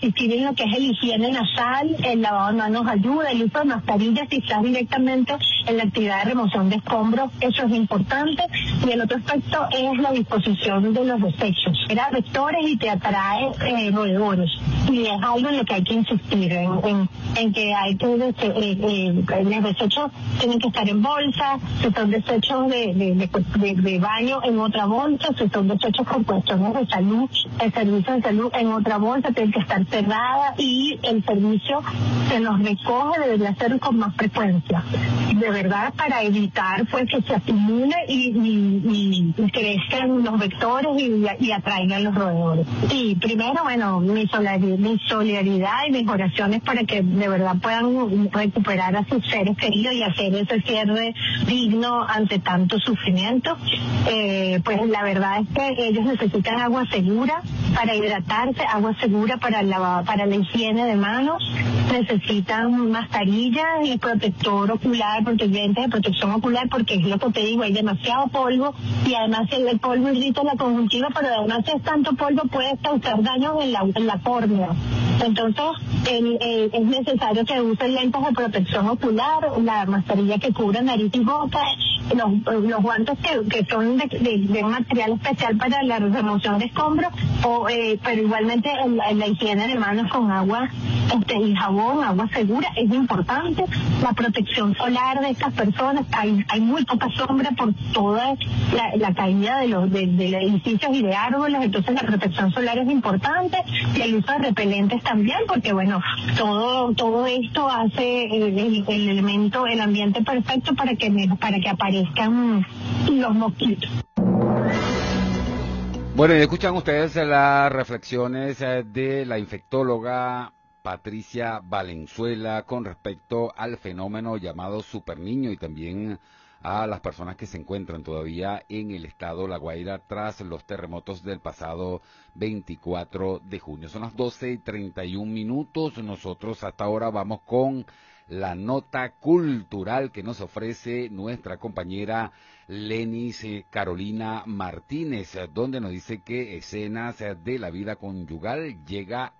insistir en lo que es el higiene nasal, el lavado de manos ayuda, el uso de mascarillas si estás directamente en la actividad de remoción de escombros, eso es importante. Y el otro aspecto es la disposición de los desechos. Era vectores y te atrae roedores. Y es algo en lo que hay que insistir, en que hay que, los desechos tienen que estar en bolsa, si son desechos de baño en otra bolsa, si son desechos con cuestiones de salud, el servicio de salud en otra bolsa, tiene que estar cerrada y el servicio se nos recoge, debería ser con más frecuencia. De verdad, para evitar pues que se acumule y crezcan los vectores y atraigan los roedores. Y primero, bueno, mi solidaridad y mis oraciones para que de verdad puedan recuperar a sus seres queridos y hacer ese cierre digno ante tanto sufrimiento. Pues la verdad es que ellos necesitan agua segura para hidratarse, agua segura para la higiene de manos, necesitan mascarillas y protector ocular, lentes de protección ocular, porque es lo que te digo, hay demasiado polvo y además el polvo irrita la conjuntiva, pero además si es tanto polvo puede causar daños en la córnea. Entonces es necesario que usen lentes de protección ocular, la mascarilla que cubre nariz y boca, los guantes que son de material especial para la remoción de escombros, pero igualmente la higiene de manos con agua y jabón, agua segura, es importante. La protección solar de estas personas, hay muy poca sombra por toda la caída de los edificios y de árboles, entonces la protección solar es importante, y el uso de repelentes también, porque bueno, todo esto hace el ambiente perfecto para que aparezcan los mosquitos. Bueno, y escuchan ustedes las reflexiones de la infectóloga Patricia Valenzuela con respecto al fenómeno llamado superniño y también a las personas que se encuentran todavía en el estado La Guaira tras los terremotos del pasado 24 de junio. Son las 12:31. Nosotros hasta ahora vamos con la nota cultural que nos ofrece nuestra compañera Lenis Carolina Martínez, donde nos dice que Escenas de la Vida Conyugal llega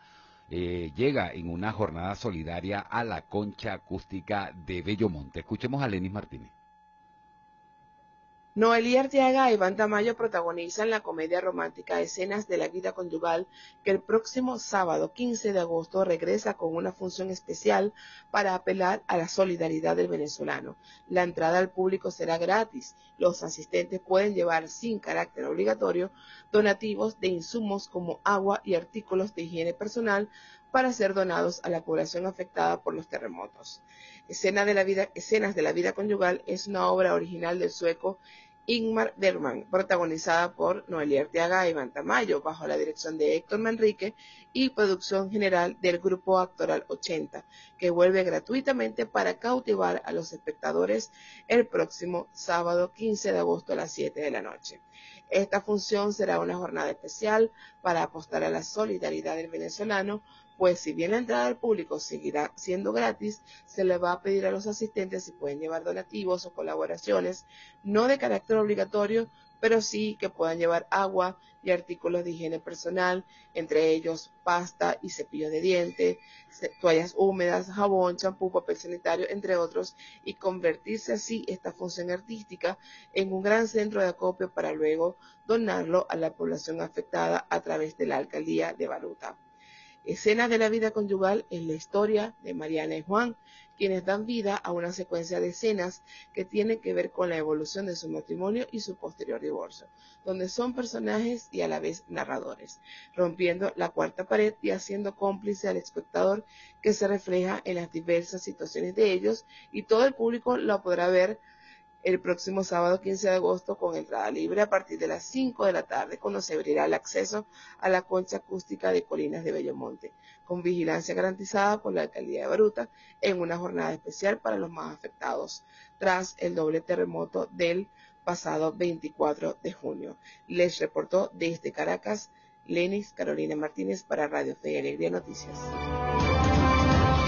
en una jornada solidaria a la Concha Acústica de Bellomonte. Escuchemos a Lenis Martínez. Noelí Arteaga y Iván Tamayo protagonizan la comedia romántica Escenas de la Vida Conyugal, que el próximo sábado 15 de agosto regresa con una función especial para apelar a la solidaridad del venezolano. La entrada al público será gratis. Los asistentes pueden llevar, sin carácter obligatorio, donativos de insumos como agua y artículos de higiene personal para ser donados a la población afectada por los terremotos. Escenas de la Vida Conyugal es una obra original del sueco Ingmar Bergman, protagonizada por Noelí Arteaga y Iván Tamayo, bajo la dirección de Héctor Manrique y producción general del Grupo Actoral 80, que vuelve gratuitamente para cautivar a los espectadores el próximo sábado 15 de agosto a las 7 de la noche. Esta función será una jornada especial para apostar a la solidaridad del venezolano, pues si bien la entrada al público seguirá siendo gratis, se le va a pedir a los asistentes si pueden llevar donativos o colaboraciones, no de carácter obligatorio, pero sí que puedan llevar agua y artículos de higiene personal, entre ellos pasta y cepillo de dientes, toallas húmedas, jabón, champú, papel sanitario, entre otros, y convertirse así esta función artística en un gran centro de acopio para luego donarlo a la población afectada a través de la Alcaldía de Baruta. Escenas de la Vida Conyugal es la historia de Mariana y Juan, quienes dan vida a una secuencia de escenas que tienen que ver con la evolución de su matrimonio y su posterior divorcio, donde son personajes y a la vez narradores, rompiendo la cuarta pared y haciendo cómplice al espectador, que se refleja en las diversas situaciones de ellos, y todo el público lo podrá ver el próximo sábado 15 de agosto con entrada libre a partir de las 5 de la tarde, cuando se abrirá el acceso a la Concha Acústica de Colinas de Bellomonte, con vigilancia garantizada por la Alcaldía de Baruta, en una jornada especial para los más afectados, tras el doble terremoto del pasado 24 de junio. Les reportó desde Caracas, Lenis Carolina Martínez para Radio Fe y Alegría Noticias.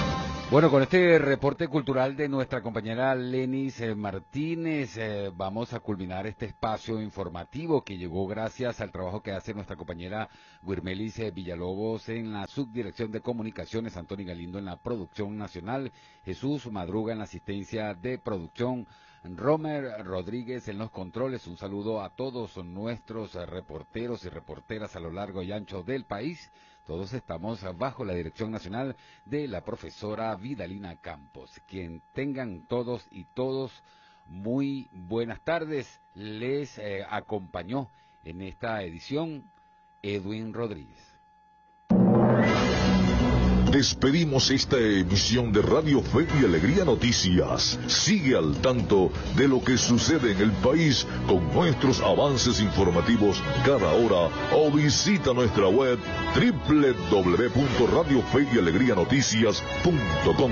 Bueno, con este reporte cultural de nuestra compañera Lenis Martínez, vamos a culminar este espacio informativo que llegó gracias al trabajo que hace nuestra compañera Guirmelis Villalobos en la subdirección de comunicaciones, Antonio Galindo en la producción nacional, Jesús Madruga en la asistencia de producción, Romer Rodríguez en los controles. Un saludo a todos nuestros reporteros y reporteras a lo largo y ancho del país. Todos estamos bajo la dirección nacional de la profesora Vidalina Campos. Quien tengan todos y todos muy buenas tardes. Les acompañó en esta edición Edwin Rodríguez. Despedimos esta emisión de Radio Fe y Alegría Noticias. Sigue al tanto de lo que sucede en el país con nuestros avances informativos cada hora o visita nuestra web www.radiofeyalegrianoticias.com.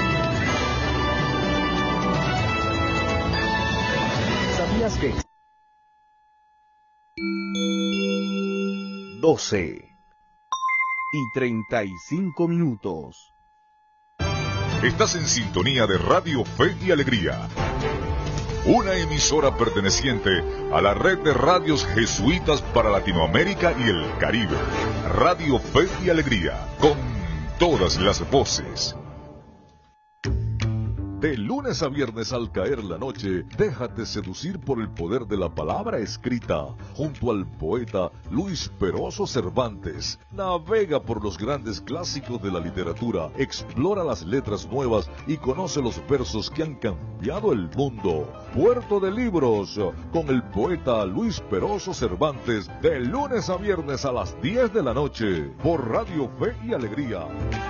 ¿Sabías que 12:35 Estás en sintonía de Radio Fe y Alegría, una emisora perteneciente a la red de radios jesuitas para Latinoamérica y el Caribe. Radio Fe y Alegría, con todas las voces. De lunes a viernes al caer la noche, déjate seducir por el poder de la palabra escrita, junto al poeta Luis Peroso Cervantes. Navega por los grandes clásicos de la literatura, explora las letras nuevas y conoce los versos que han cambiado el mundo. Puerto de Libros, con el poeta Luis Peroso Cervantes, de lunes a viernes a las 10 de la noche, por Radio Fe y Alegría.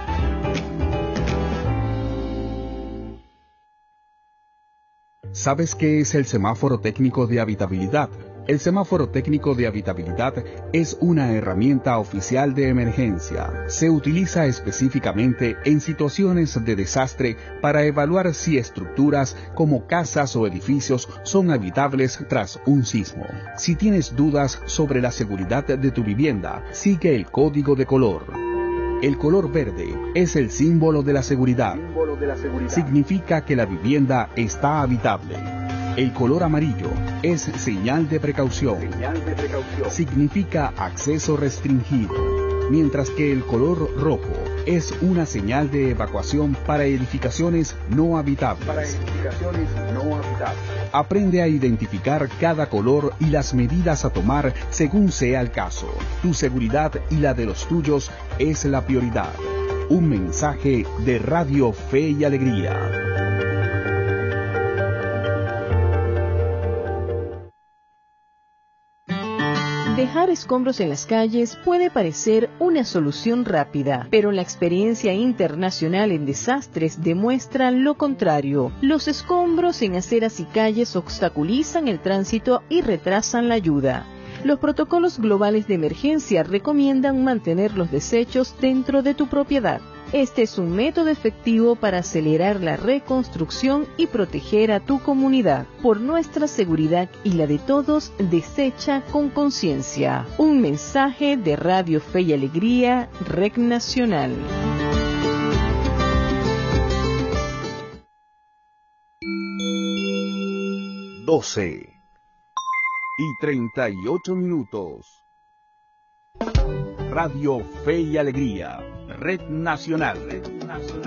¿Sabes qué es el semáforo técnico de habitabilidad? El semáforo técnico de habitabilidad es una herramienta oficial de emergencia. Se utiliza específicamente en situaciones de desastre para evaluar si estructuras como casas o edificios son habitables tras un sismo. Si tienes dudas sobre la seguridad de tu vivienda, sigue el código de color. El color verde es el símbolo de la seguridad. Significa que la vivienda está habitable. El color amarillo es señal de precaución. Significa acceso restringido. Mientras que el color rojo es una señal de evacuación para edificaciones no habitables. Aprende a identificar cada color y las medidas a tomar según sea el caso. Tu seguridad y la de los tuyos es la prioridad. Un mensaje de Radio Fe y Alegría. Dejar escombros en las calles puede parecer una solución rápida, pero la experiencia internacional en desastres demuestra lo contrario. Los escombros en aceras y calles obstaculizan el tránsito y retrasan la ayuda. Los protocolos globales de emergencia recomiendan mantener los desechos dentro de tu propiedad. Este es un método efectivo para acelerar la reconstrucción y proteger a tu comunidad. Por nuestra seguridad y la de todos, desecha con conciencia. Un mensaje de Radio Fe y Alegría, Red Nacional. (12:38) Radio Fe y Alegría, Red Nacional.